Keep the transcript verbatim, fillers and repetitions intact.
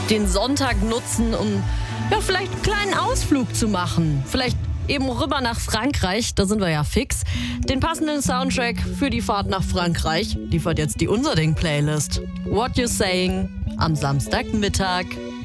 den Sonntag nutzen, um ja, vielleicht einen kleinen Ausflug zu machen. Vielleicht eben rüber nach Frankreich, da sind wir ja fix. Den passenden Soundtrack für die Fahrt nach Frankreich liefert jetzt die Unser Ding Playlist. What You Saying am Samstagmittag.